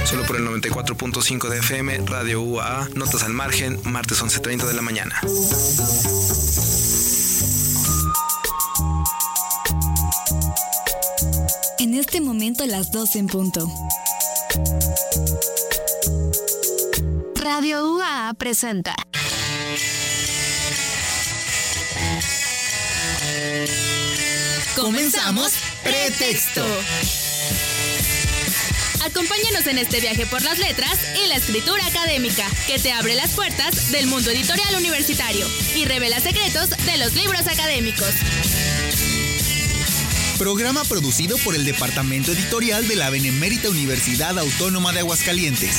Solo por el 94.5 de FM, Radio UAA, Notas al Margen, martes 11:30 de la mañana. En este momento las 12 en punto. Radio UAA presenta Comenzamos Pretexto. Acompáñanos en este viaje por las letras y la escritura académica, que te abre las puertas del mundo editorial universitario y revela secretos de los libros académicos. Programa producido por el Departamento Editorial de la Benemérita Universidad Autónoma de Aguascalientes.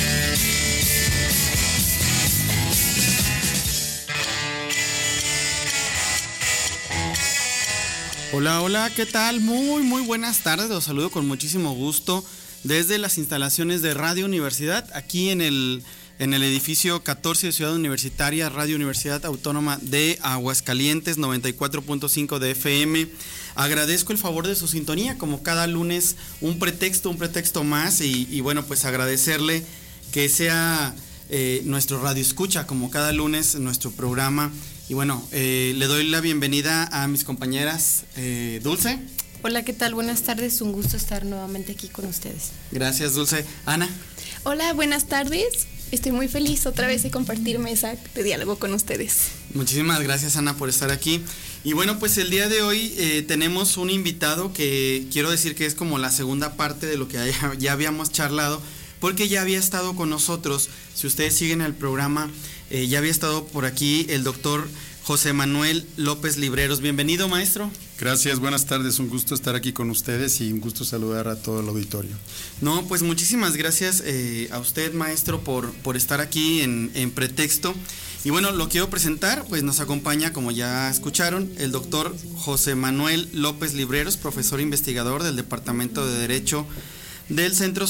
Hola, ¿qué tal? Muy buenas tardes, los saludo con muchísimo gusto desde las instalaciones de Radio Universidad, aquí en el edificio 14 de Ciudad Universitaria, Radio Universidad Autónoma de Aguascalientes, 94.5 de FM. Agradezco el favor de su sintonía, como cada lunes, un pretexto más, y bueno, pues agradecerle que sea nuestro radio escucha, como cada lunes, nuestro programa. Y bueno, le doy la bienvenida a mis compañeras. Dulce. Hola, ¿qué tal? Buenas tardes, un gusto estar nuevamente aquí con ustedes. Gracias, Dulce. Ana. Hola, buenas tardes. Estoy muy feliz otra vez de compartir mesa de diálogo con ustedes. Muchísimas gracias, Ana, por estar aquí. Y bueno, pues el día de hoy tenemos un invitado que quiero decir que es como la segunda parte de lo que ya habíamos charlado, porque ya había estado con nosotros. Si ustedes siguen el programa, ya había estado por aquí el doctor José Manuel López Libreros. Bienvenido, maestro. Gracias, buenas tardes, un gusto estar aquí con ustedes y un gusto saludar a todo el auditorio. No, pues muchísimas gracias a usted, maestro, por estar aquí en Pretexto. Y bueno, lo quiero presentar, pues nos acompaña, como ya escucharon, el doctor José Manuel López Libreros, profesor investigador del Departamento de Derecho del Centro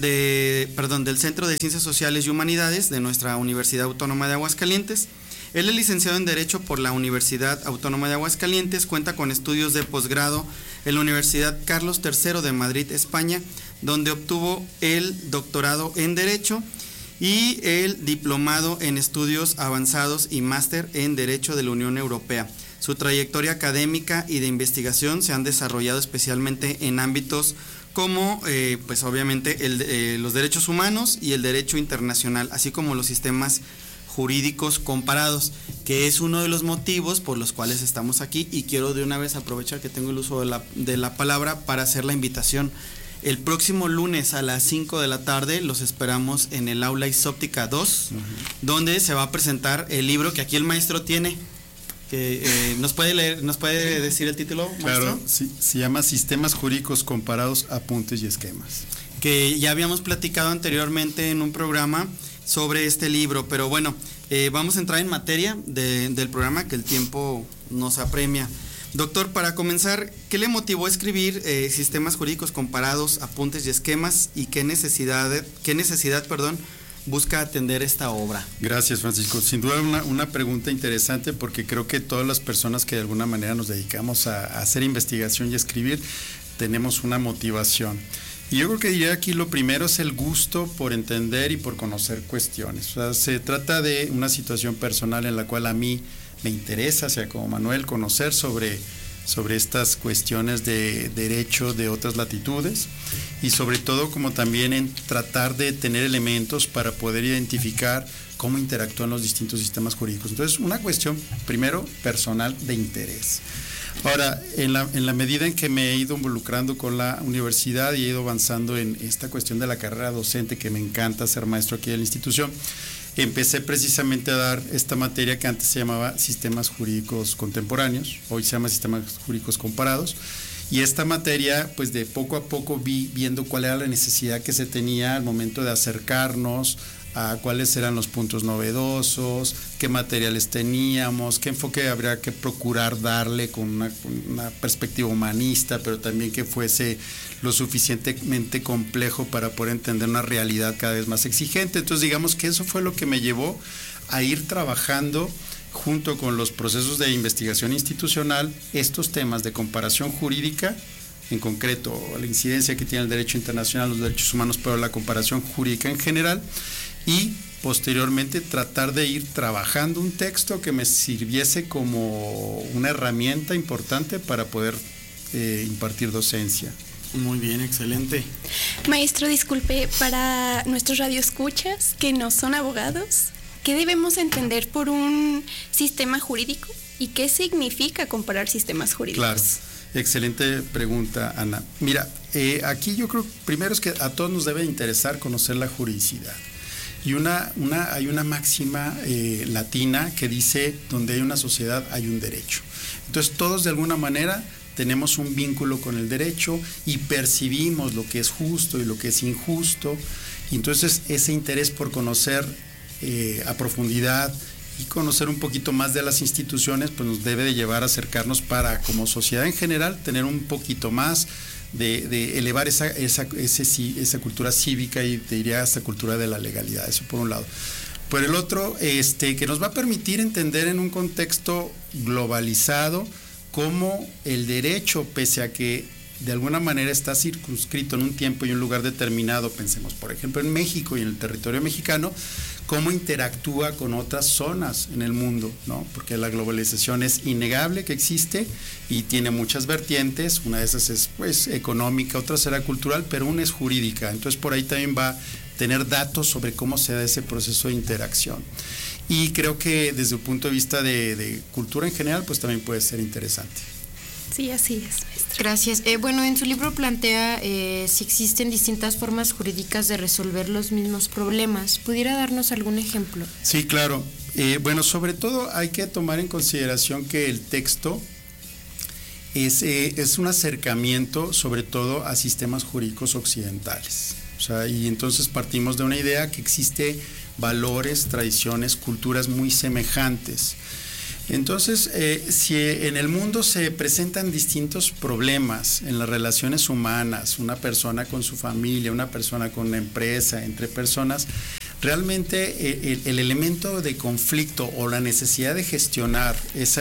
de Ciencias Sociales y Humanidades de nuestra Universidad Autónoma de Aguascalientes. Él es licenciado en Derecho por la Universidad Autónoma de Aguascalientes, cuenta con estudios de posgrado en la Universidad Carlos III de Madrid, España, donde obtuvo el doctorado en Derecho y el diplomado en Estudios Avanzados y máster en Derecho de la Unión Europea. Su trayectoria académica y de investigación se han desarrollado especialmente en ámbitos como, pues obviamente, los derechos humanos y el derecho internacional, así como los sistemas jurídicos comparados, que es uno de los motivos por los cuales estamos aquí, y quiero de una vez aprovechar que tengo el uso de la palabra para hacer la invitación. El próximo lunes a las 5 de la tarde los esperamos en el aula Isóptica 2, donde se va a presentar el libro que aquí el maestro tiene, que ¿nos puede decir el título, maestro? Claro, sí, se llama Sistemas Jurídicos Comparados, Apuntes y Esquemas. Que ya habíamos platicado anteriormente en un programa sobre este libro, pero bueno, vamos a entrar en materia del programa, que el tiempo nos apremia. Doctor, para comenzar, ¿qué le motivó a escribir Sistemas Jurídicos Comparados, Apuntes y Esquemas, y qué necesidad busca atender esta obra? Gracias, Francisco. Sin duda una pregunta interesante, porque creo que todas las personas que de alguna manera nos dedicamos a hacer investigación y escribir tenemos una motivación. Y yo creo que diría aquí lo primero es el gusto por entender y por conocer cuestiones. O sea, se trata de una situación personal en la cual a mí me interesa, o sea, como Manuel, conocer sobre estas cuestiones de derecho de otras latitudes, y sobre todo como también en tratar de tener elementos para poder identificar cómo interactúan los distintos sistemas jurídicos. Entonces, una cuestión, primero, personal de interés. Ahora, en la medida en que me he ido involucrando con la universidad y he ido avanzando en esta cuestión de la carrera docente, que me encanta ser maestro aquí en la institución, empecé precisamente a dar esta materia que antes se llamaba Sistemas Jurídicos Contemporáneos, hoy se llama Sistemas Jurídicos Comparados, y esta materia, pues de poco a poco viendo cuál era la necesidad que se tenía al momento de acercarnos a cuáles eran los puntos novedosos, qué materiales teníamos, qué enfoque habría que procurar darle con una perspectiva humanista, pero también que fuese lo suficientemente complejo para poder entender una realidad cada vez más exigente. Entonces, digamos que eso fue lo que me llevó a ir trabajando junto con los procesos de investigación institucional estos temas de comparación jurídica en concreto, la incidencia que tiene el derecho internacional, los derechos humanos, pero la comparación jurídica en general, y posteriormente tratar de ir trabajando un texto que me sirviese como una herramienta importante para poder impartir docencia. Muy bien, excelente. Maestro, disculpe, para nuestros radioescuchas que no son abogados, ¿qué debemos entender por un sistema jurídico y qué significa comparar sistemas jurídicos? Claro, excelente pregunta, Ana. Mira, aquí yo creo, primero es que a todos nos debe interesar conocer la juridicidad. Y hay una máxima latina que dice, donde hay una sociedad hay un derecho. Entonces todos de alguna manera tenemos un vínculo con el derecho y percibimos lo que es justo y lo que es injusto. Y entonces ese interés por conocer a profundidad y conocer un poquito más de las instituciones, pues nos debe de llevar a acercarnos para, como sociedad en general, tener un poquito más de elevar esa cultura cívica y te diría esa cultura de la legalidad. Eso por un lado. Por el otro, que nos va a permitir entender en un contexto globalizado cómo el derecho, pese a que de alguna manera está circunscrito en un tiempo y un lugar determinado, pensemos por ejemplo en México y en el territorio mexicano, cómo interactúa con otras zonas en el mundo, ¿no? Porque la globalización es innegable que existe y tiene muchas vertientes. Una de esas es pues económica, otra será cultural, pero una es jurídica. Entonces por ahí también va a tener datos sobre cómo se da ese proceso de interacción. Y creo que desde el punto de vista de cultura en general, pues también puede ser interesante. Sí, así es, maestro. Gracias. Bueno, en su libro plantea si existen distintas formas jurídicas de resolver los mismos problemas. ¿Pudiera darnos algún ejemplo? Sí, claro. Bueno, sobre todo hay que tomar en consideración que el texto es un acercamiento sobre todo a sistemas jurídicos occidentales. O sea, y entonces partimos de una idea que existe valores, tradiciones, culturas muy semejantes. Entonces, si en el mundo se presentan distintos problemas en las relaciones humanas, una persona con su familia, una persona con una empresa, entre personas, realmente el elemento de conflicto o la necesidad de gestionar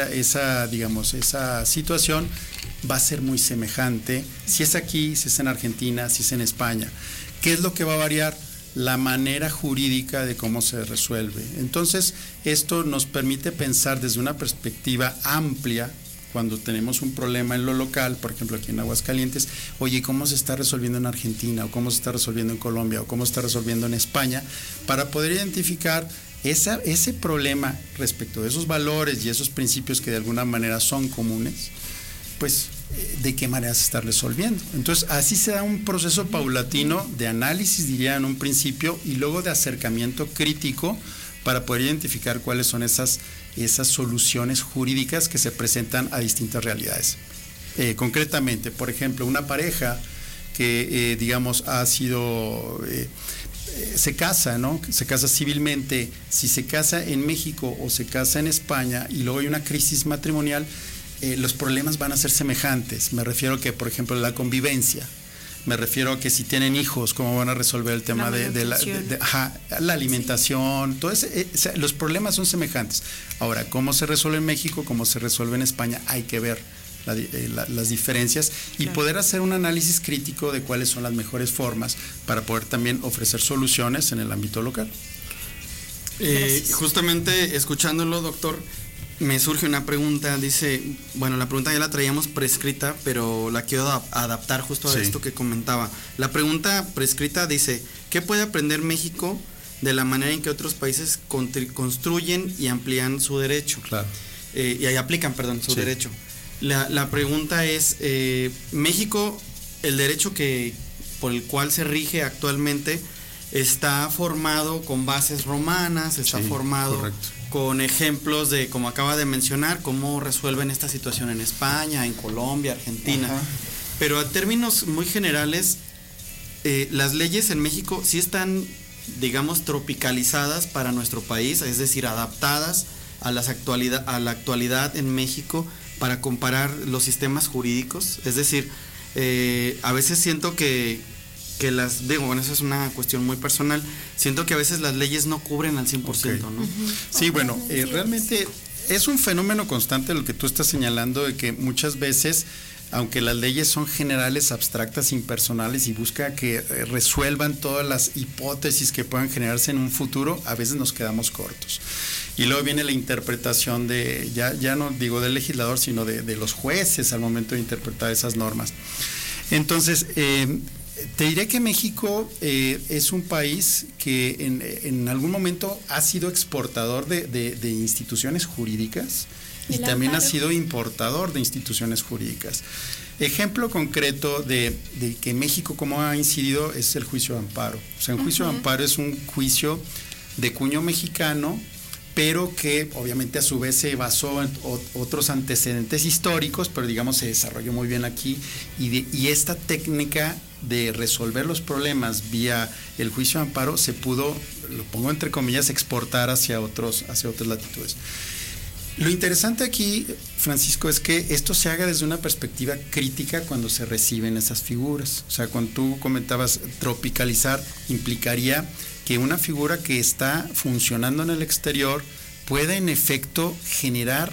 esa situación va a ser muy semejante, si es aquí, si es en Argentina, si es en España. ¿Qué es lo que va a variar? La manera jurídica de cómo se resuelve. Entonces, esto nos permite pensar desde una perspectiva amplia, cuando tenemos un problema en lo local, por ejemplo aquí en Aguascalientes, oye, ¿cómo se está resolviendo en Argentina? ¿O cómo se está resolviendo en Colombia? ¿O cómo se está resolviendo en España? Para poder identificar ese problema respecto de esos valores y esos principios que de alguna manera son comunes, pues de qué manera se está resolviendo. Entonces así se da un proceso paulatino de análisis, diría en un principio, y luego de acercamiento crítico para poder identificar cuáles son esas soluciones jurídicas que se presentan a distintas realidades. Concretamente, por ejemplo, una pareja que ha sido se casa, ¿no? Se casa civilmente. Si se casa en México o se casa en España y luego hay una crisis matrimonial, los problemas van a ser semejantes. Me refiero a que, por ejemplo, la convivencia. Me refiero a que si tienen hijos, cómo van a resolver el tema de la alimentación. Todo los problemas son semejantes. Ahora, cómo se resuelve en México, cómo se resuelve en España, hay que ver las diferencias y poder hacer un análisis crítico de cuáles son las mejores formas para poder también ofrecer soluciones en el ámbito local. Justamente escuchándolo, doctor, me surge una pregunta. Dice, bueno, la pregunta ya la traíamos prescrita, pero la quiero adaptar justo a esto que comentaba. La pregunta prescrita dice, ¿qué puede aprender México de la manera en que otros países construyen y amplían su derecho? Claro. Y ahí aplican, su derecho. La pregunta es, México, el derecho por el cual se rige actualmente, está formado con bases romanas, está formado con ejemplos de, como acaba de mencionar, cómo resuelven esta situación en España, en Colombia, Argentina. Ajá. Pero a términos muy generales, las leyes en México sí están, digamos, tropicalizadas para nuestro país, es decir, adaptadas a la actualidad en México para comparar los sistemas jurídicos. Es decir, a veces siento que bueno, eso es una cuestión muy personal, siento que a veces las leyes no cubren al 100%, ¿no? Sí, bueno, realmente es un fenómeno constante lo que tú estás señalando, de que muchas veces aunque las leyes son generales, abstractas, impersonales y busca que resuelvan todas las hipótesis que puedan generarse en un futuro, a veces nos quedamos cortos. Y luego viene la interpretación de, ya no digo del legislador, sino de los jueces al momento de interpretar esas normas. Entonces, te diré que México es un país que en algún momento ha sido exportador de instituciones jurídicas y también ha sido importador de instituciones jurídicas. Ejemplo concreto de que México cómo ha incidido es el juicio de amparo. O sea, un juicio de amparo es un juicio de cuño mexicano, pero que obviamente a su vez se basó en otros antecedentes históricos, pero digamos se desarrolló muy bien aquí, y esta técnica de resolver los problemas vía el juicio de amparo se pudo, lo pongo entre comillas, exportar hacia otras latitudes. Lo interesante aquí, Francisco, es que esto se haga desde una perspectiva crítica cuando se reciben esas figuras. O sea, cuando tú comentabas tropicalizar, implicaría que una figura que está funcionando en el exterior pueda en efecto generar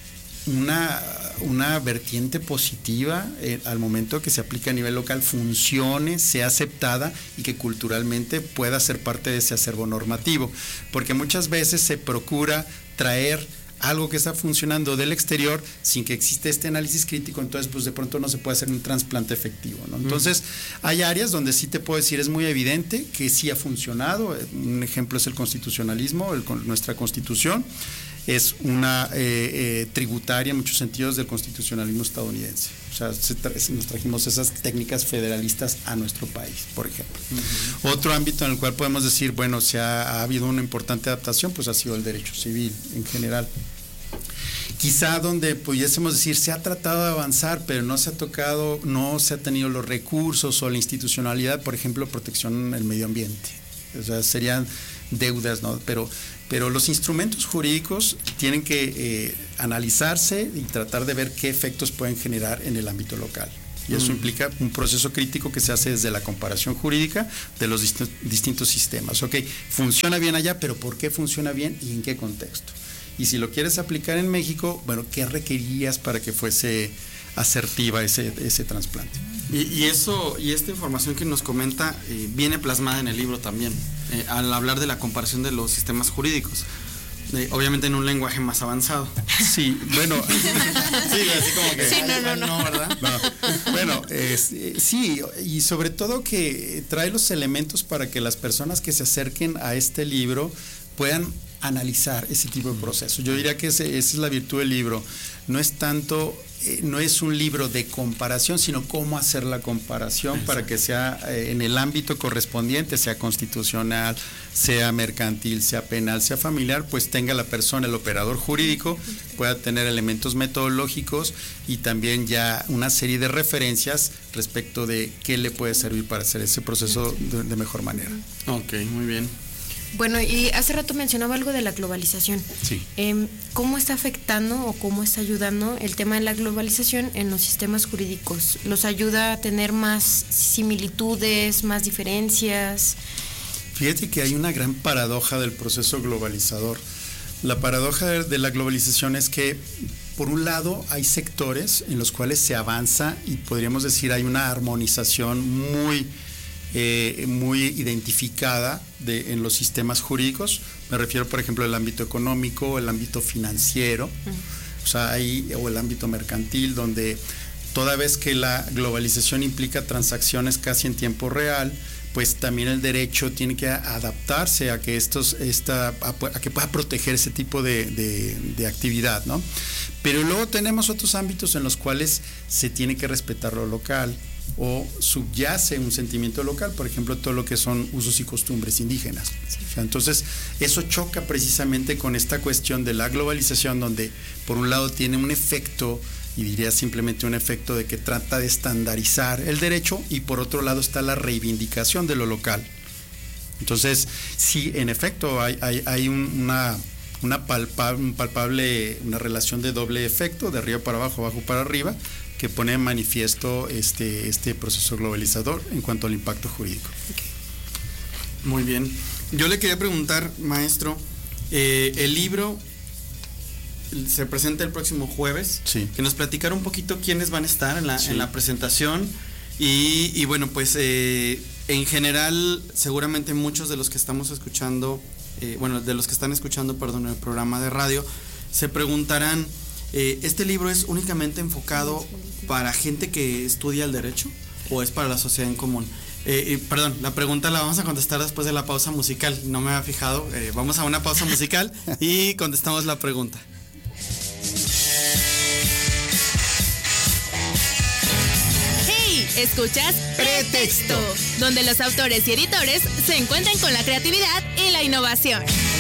una vertiente positiva al momento que se aplica a nivel local, funcione, sea aceptada y que culturalmente pueda ser parte de ese acervo normativo. Porque muchas veces se procura traer algo que está funcionando del exterior sin que exista este análisis crítico, entonces pues de pronto no se puede hacer un trasplante efectivo, ¿no? Entonces hay áreas donde sí te puedo decir es muy evidente que sí ha funcionado. Un ejemplo es el constitucionalismo, nuestra constitución es una tributaria en muchos sentidos del constitucionalismo estadounidense. O sea, nos trajimos esas técnicas federalistas a nuestro país, por ejemplo. Otro ámbito en el cual podemos decir, bueno, ha habido una importante adaptación, pues ha sido el derecho civil en general. Quizá donde pudiésemos decir se ha tratado de avanzar, pero no se ha tocado, no se ha tenido los recursos o la institucionalidad, por ejemplo, protección del medio ambiente. O sea, serían deudas, ¿no? Pero los instrumentos jurídicos tienen que analizarse y tratar de ver qué efectos pueden generar en el ámbito local. Y eso implica un proceso crítico que se hace desde la comparación jurídica de los distintos sistemas. Ok, funciona bien allá, pero ¿por qué funciona bien y en qué contexto? Y si lo quieres aplicar en México, bueno, ¿qué requerirías para que fuese asertiva ese trasplante? Y esta información que nos comenta viene plasmada en el libro también, al hablar de la comparación de los sistemas jurídicos. Obviamente en un lenguaje más avanzado. Sí, bueno. Sí, así como que. Sí, no, ¿verdad? No. Bueno, sí, y sobre todo que trae los elementos para que las personas que se acerquen a este libro puedan analizar ese tipo de procesos. Yo diría que esa es la virtud del libro. No es tanto, no es un libro de comparación, sino cómo hacer la comparación para que sea en el ámbito correspondiente, sea constitucional, sea mercantil, sea penal, sea familiar, pues tenga la persona, el operador jurídico, pueda tener elementos metodológicos y también ya una serie de referencias respecto de qué le puede servir para hacer ese proceso de mejor manera. Ok, muy bien. Bueno, y hace rato mencionaba algo de la globalización. Sí. ¿Cómo está afectando o cómo está ayudando el tema de la globalización en los sistemas jurídicos? ¿Los ayuda a tener más similitudes, más diferencias? Fíjate que hay una gran paradoja del proceso globalizador. La paradoja de la globalización es que, por un lado, hay sectores en los cuales se avanza y podríamos decir hay una armonización muy identificada en los sistemas jurídicos. Me refiero, por ejemplo, al ámbito económico, el ámbito financiero, o sea, o el ámbito mercantil, donde toda vez que la globalización implica transacciones casi en tiempo real, pues también el derecho tiene que adaptarse a que a que pueda proteger ese tipo de actividad, ¿no? Pero luego tenemos otros ámbitos en los cuales se tiene que respetar lo local o subyace un sentimiento local, por ejemplo, todo lo que son usos y costumbres indígenas. Sí. O sea, entonces, eso choca precisamente con esta cuestión de la globalización, donde por un lado tiene un efecto, y diría simplemente un efecto de que trata de estandarizar el derecho, y por otro lado está la reivindicación de lo local. Entonces, sí, en efecto, hay una relación de doble efecto, de arriba para abajo, abajo para arriba, que pone en manifiesto este proceso globalizador en cuanto al impacto jurídico. Okay. Muy bien. Yo le quería preguntar, maestro, el libro se presenta el próximo jueves, sí, que nos platicara un poquito quiénes van a estar en la presentación y bueno, pues en general seguramente muchos de los que estamos escuchando, de los que están escuchando, perdón, el programa de radio, se preguntarán, ¿este libro es únicamente enfocado para gente que estudia el derecho o es para la sociedad en común? Perdón, la pregunta la vamos a contestar después de la pausa musical, no me había fijado, vamos a una pausa musical y contestamos la pregunta. Hey, ¿escuchas? Pretexto, donde los autores y editores se encuentran con la creatividad y la innovación.